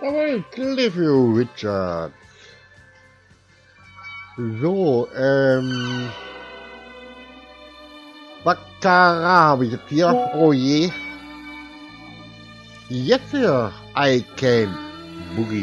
Aber Cliffy Richard. So, Baccarat habe ich jetzt hier. Oh je. Jetzt hier. I Can Boogie.